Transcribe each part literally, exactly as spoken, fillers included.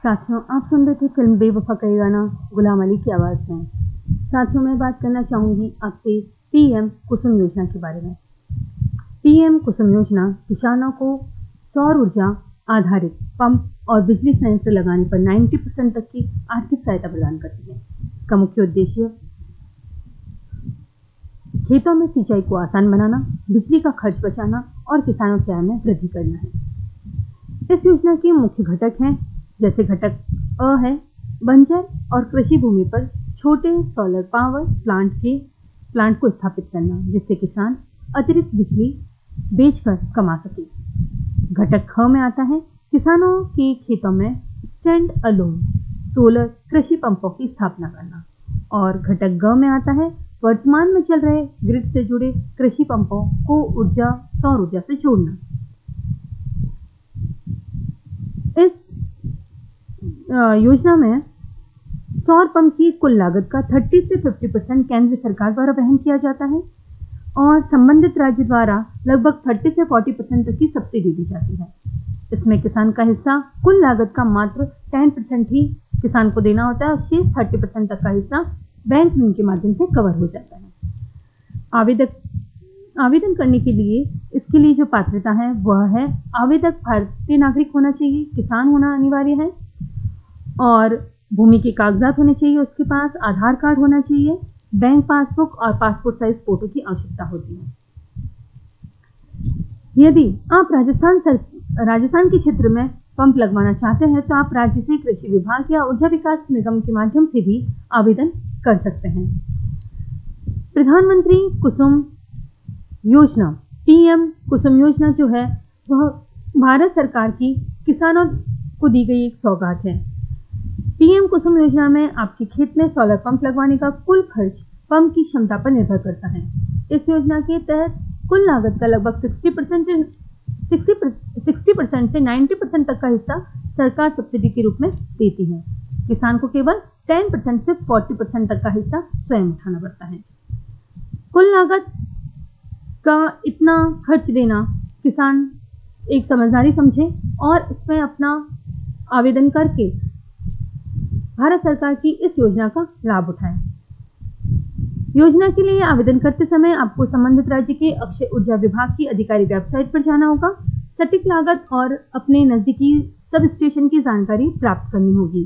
साथियों, आप सुन रहे थे फिल्म बेवफा का ये गाना गुलाम अली की आवाज़ में। साथियों, मैं बात करना चाहूँगी आपसे पीएम कुसुम योजना के बारे में। पीएम कुसुम योजना किसानों को सौर ऊर्जा आधारित पंप और बिजली संयंत्र लगाने पर नब्बे परसेंट तक की आर्थिक सहायता प्रदान करती है। इसका मुख्य उद्देश्य खेतों में सिंचाई को आसान बनाना, बिजली का खर्च बचाना और किसानों की आय में वृद्धि करना है। इस योजना के मुख्य घटक हैं, जैसे घटक अ है बंजर और कृषि भूमि पर छोटे सोलर पावर प्लांट के प्लांट को स्थापित करना, जिससे किसान अतिरिक्त बिजली बेचकर कमा सके। घटक ख में आता है किसानों के खेतों में स्टैंड अलोन सोलर कृषि पंपों की स्थापना करना। और घटक ग में आता है वर्तमान में चल रहे ग्रिड से जुड़े कृषि पंपों को ऊर्जा सौर ऊर्जा से जोड़ना। इस योजना में सौर पंप की कुल लागत का तीस से पचास परसेंट केंद्र सरकार द्वारा वहन किया जाता है और संबंधित राज्य द्वारा लगभग तीस से चालीस परसेंट तक की सब्सिडी दी जाती है। इसमें किसान का हिस्सा कुल लागत का मात्र दस परसेंट ही किसान को देना होता है और शेष तीस परसेंट तक का हिस्सा बैंक ऋण के माध्यम से कवर हो जाता है। आवेदक आवेदन करने के लिए इसके लिए जो पात्रता है वह है आवेदक भारतीय नागरिक होना चाहिए, किसान होना अनिवार्य है और भूमि के कागजात होने चाहिए, उसके पास आधार कार्ड होना चाहिए, बैंक पासबुक और पासपोर्ट साइज फोटो की आवश्यकता होती है। यदि आप राजस्थान राजस्थान के क्षेत्र में पंप लगवाना चाहते हैं तो आप राज्य से कृषि विभाग या ऊर्जा विकास निगम के माध्यम से भी आवेदन कर सकते हैं। प्रधानमंत्री कुसुम योजना पीएम कुसुम योजना जो है वह भारत सरकार की किसानों को दी गई एक सौगात है। पीएम कुसुम योजना में आपके खेत में सोलर पंप लगवाने का कुल खर्च पंप की क्षमता पर निर्भर करता है। इस योजना के तहत कुल लागत का लगभग साठ परसेंट साठ परसेंट से नब्बे परसेंट तक का हिस्सा सरकार सब्सिडी के रूप में देती है। किसान को केवल दस परसेंट से चालीस परसेंट तक का हिस्सा स्वयं उठाना पड़ता है। कुल लागत का इतना खर्च देना किसान एक समझदारी समझे और इसमें अपना आवेदन करके भारत सरकार की इस योजना का लाभ उठाएं। योजना के लिए आवेदन करते समय आपको संबंधित राज्य के अक्षय ऊर्जा विभाग की अधिकारी वेबसाइट पर जाना होगा, सटीक लागत और अपने नजदीकी सब स्टेशन की जानकारी प्राप्त करनी होगी।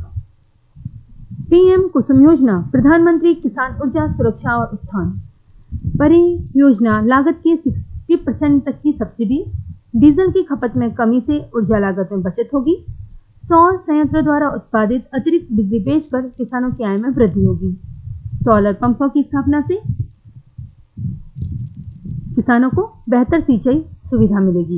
पीएम कुसुम योजना प्रधानमंत्री किसान ऊर्जा सुरक्षा और उत्थान परियोजना लागत के साठ परसेंट तक की सब्सिडी, डीजल की खपत में कमी से ऊर्जा लागत में बचत होगी, सौर संयंत्र द्वारा उत्पादित अतिरिक्त बिजली बेचकर किसानों की आय में वृद्धि होगी, सोलर पंपों की स्थापना से किसानों को बेहतर सिंचाई सुविधा मिलेगी।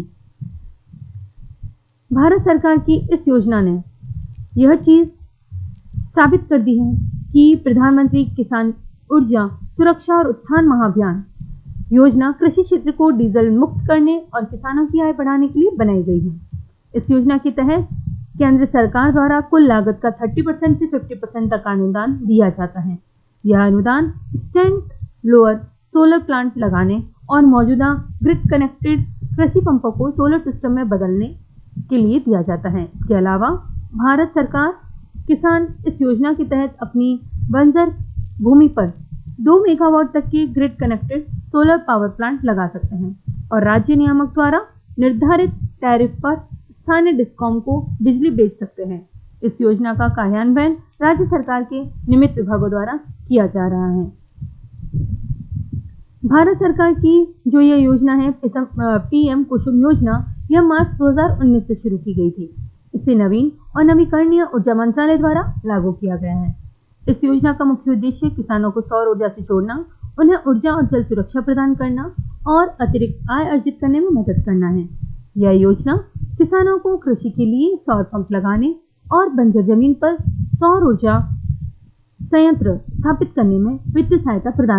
भारत सरकार की इस योजना ने यह चीज साबित कर दी है कि प्रधानमंत्री किसान ऊर्जा सुरक्षा और उत्थान महाअभियान योजना कृषि क्षेत्र को डीजल मुक्त करने और किसानों की आय बढ़ाने के लिए बनाई गई है। इस योजना के तहत केंद्र सरकार द्वारा कुल लागत का तीस परसेंट से पचास परसेंट तक अनुदान दिया जाता है। यह अनुदान स्टैंड लोअर सोलर प्लांट लगाने और मौजूदा ग्रिड कनेक्टेड कृषि पंपों को सोलर सिस्टम में बदलने के लिए दिया जाता है। इसके अलावा भारत सरकार किसान इस योजना के तहत अपनी बंजर भूमि पर दो मेगावाट तक के grid connected solar power plant लगा सकते हैं और राज्य नियामक द्वारा निर्धारित टैरिफ पर स्थानीय डिस्कॉम को बिजली बेच सकते हैं। इस योजना का कार्यान्वयन राज्य सरकार के निमित्त विभागों द्वारा किया जा रहा है। भारत सरकार की जो यह योजना है पीएम कुसुम योजना, यह मार्च दो हज़ार उन्नीस से शुरू की गई थी। इसे नवीन और नवीकरणीय ऊर्जा मंत्रालय द्वारा लागू किया गया है। इस योजना का मुख्य उद्देश्य किसानों को सौर ऊर्जा से जोड़ना, उन्हें ऊर्जा और जल सुरक्षा प्रदान करना और अतिरिक्त आय अर्जित करने में मदद करना है। यह योजना किसानों को कृषि के लिए सौर पंप लगाने और बंजर जमीन पर सौर ऊर्जा संयंत्र स्थापित करने में वित्तीय सहायता प्रदान